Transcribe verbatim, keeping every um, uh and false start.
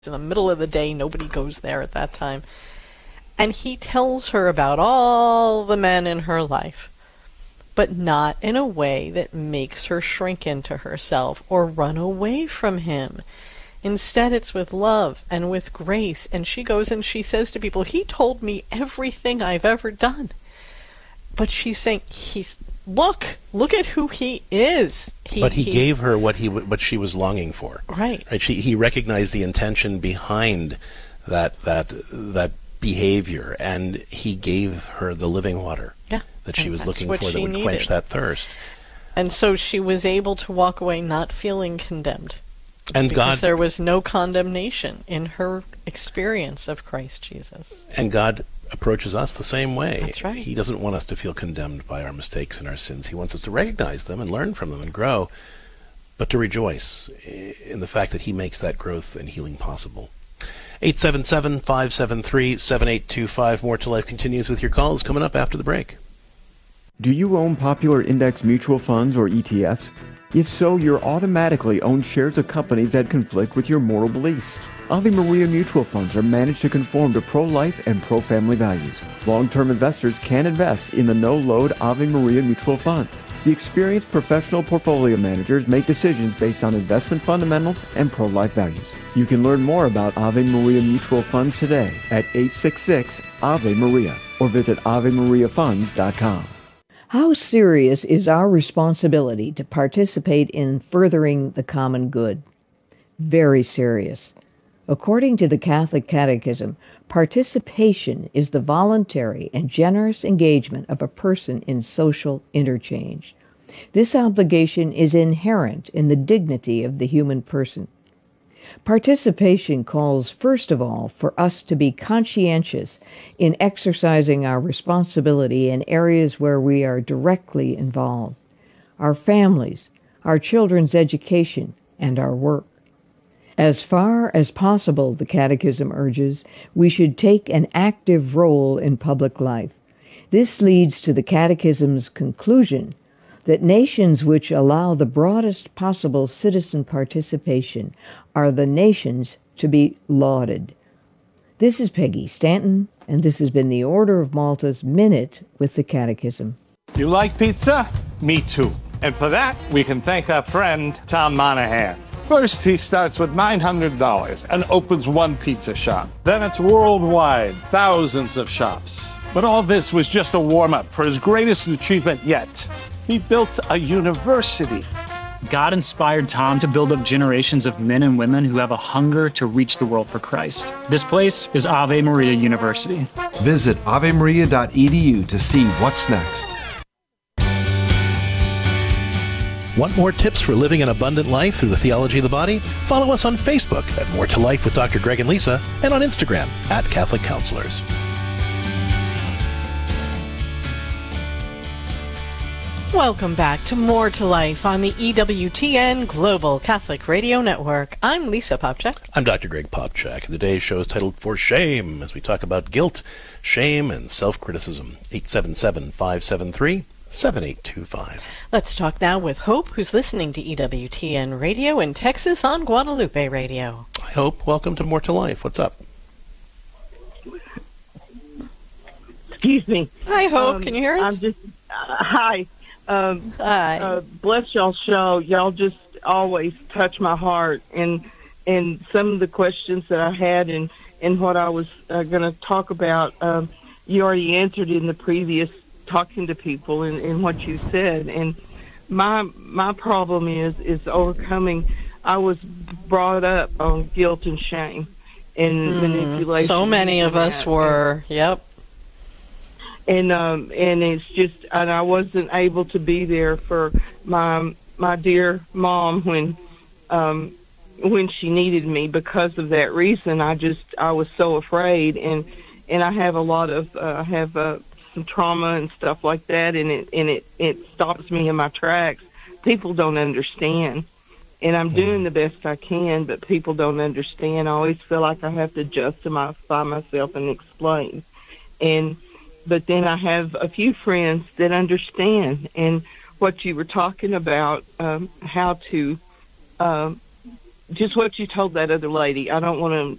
in the middle of the day. Nobody goes there at that time. And he tells her about all the men in her life, but not in a way that makes her shrink into herself or run away from him. Instead, it's with love and with grace. And she goes and she says to people, he told me everything I've ever done. But she's saying, he's look, look at who he is. He, but he, he gave her what he what she was longing for. Right. Right. She, he recognized the intention behind that that that behavior, and he gave her the living water yeah, that she was looking for that would needed. quench that thirst. And so she was able to walk away not feeling condemned. And because God, there was no condemnation in her experience of Christ Jesus. And God approaches us the same way. That's right. He doesn't want us to feel condemned by our mistakes and our sins. He wants us to recognize them and learn from them and grow, but to rejoice in the fact that he makes that growth and healing possible. eight seven seven, five seven three, seven eight two five. More to Life continues with your calls coming up after the break. Do you own popular index mutual funds or E T Fs? If so, you're automatically own shares of companies that conflict with your moral beliefs. Ave Maria mutual funds are managed to conform to pro-life and pro-family values. Long-term investors can invest in the no-load Ave Maria mutual funds. The experienced professional portfolio managers make decisions based on investment fundamentals and pro-life values. You can learn more about Ave Maria mutual funds today at eight six six, A V E Maria or visit ave maria funds dot com. How serious is our responsibility to participate in furthering the common good? Very serious. According to the Catholic Catechism, participation is the voluntary and generous engagement of a person in social interchange. This obligation is inherent in the dignity of the human person. Participation calls, first of all, for us to be conscientious in exercising our responsibility in areas where we are directly involved: our families, our children's education, and our work. As far as possible, the Catechism urges, we should take an active role in public life. This leads to the Catechism's conclusion that nations which allow the broadest possible citizen participation are the nations to be lauded. This is Peggy Stanton, and this has been the Order of Malta's Minute with the Catechism. You like pizza? Me too. And for that, we can thank our friend, Tom Monahan. First, he starts with nine hundred dollars and opens one pizza shop. Then it's worldwide, thousands of shops. But all this was just a warm-up for his greatest achievement yet. He built a university. God inspired Tom to build up generations of men and women who have a hunger to reach the world for Christ. This place is Ave Maria University. Visit ave maria dot e d u to see what's next. Want more tips for living an abundant life through the theology of the body? Follow us on Facebook at More to Life with Doctor Greg and Lisa, and on Instagram at Catholic Counselors. Welcome back to More to Life on the E W T N Global Catholic Radio Network. I'm Lisa Popchak. I'm Doctor Greg Popchak. Today's show is titled For Shame, as we talk about guilt, shame, and self-criticism. eight seven seven, five seven three, seven eight two five. Let's talk now with Hope, who's listening to E W T N Radio in Texas on Guadalupe Radio. Hi, Hope. Welcome to More to Life. What's up? Excuse me. Hi, Hope. Um, Can you hear us? I'm just, uh, hi. Um, Hi. Uh, bless y'all's show. Y'all just always touch my heart. And and some of the questions that I had and, and what I was uh, going to talk about, um, you already answered in the previous talking to people and, and what you said. And my my problem is is overcoming. I was brought up on guilt and shame and mm, manipulation. So many of us were. And, yep. And um and it's just and I wasn't able to be there for my my dear mom when um when she needed me because of that reason. I just I was so afraid, and and I have a lot of uh, I have uh, some trauma and stuff like that, and it and it it stops me in my tracks. People don't understand, and I'm doing the best I can, but people don't understand. I always feel like I have to justify myself and explain, and. But then I have a few friends that understand, and what you were talking about, um, how to um, just what you told that other lady. I don't want to